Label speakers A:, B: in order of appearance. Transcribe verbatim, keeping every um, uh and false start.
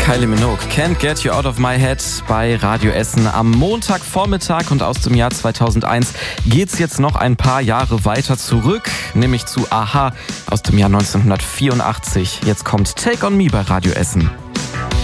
A: Kylie Minogue, Can't Get You Out of My Head bei Radio Essen am Montagvormittag, und aus dem Jahr zweitausendeins geht's jetzt noch ein paar Jahre weiter zurück, nämlich zu a-ha aus dem Jahr neunzehnhundertvierundachtzig. Jetzt kommt Take On Me bei Radio Essen.